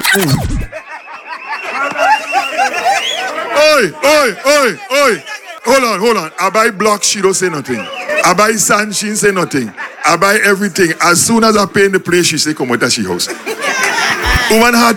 Oi. Hold on. I buy block, she don't say nothing. I buy sand, she didn't say nothing. I buy everything. As soon as I pay in the place, she say, come with her, she house. Woman had